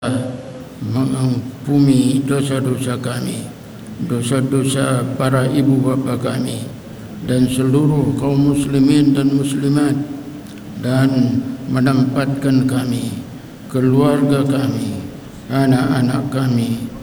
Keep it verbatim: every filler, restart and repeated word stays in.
mengampuni dosa-dosa kami, dosa-dosa para ibu bapa kami, dan seluruh kaum muslimin dan muslimat, dan menempatkan kami, keluarga kami, anak-anak kami